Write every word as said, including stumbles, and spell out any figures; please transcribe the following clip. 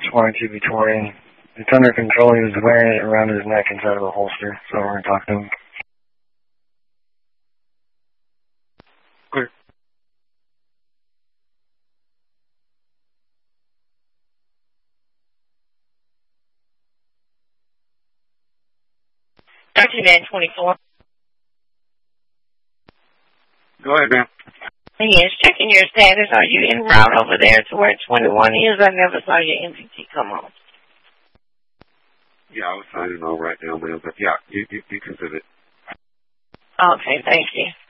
twenty-two B twenty. It's under control. He was wearing it around his neck inside of a holster, so we're going to talk to him. Clear. thirty-nine twenty-four. Go ahead, ma'am. Yes, checking your status. Are you en route over there to where twenty-one is? I never saw your M P T come on. Yeah, I was signing all right now, ma'am, but yeah, you, you, you can visit. Okay, thank you.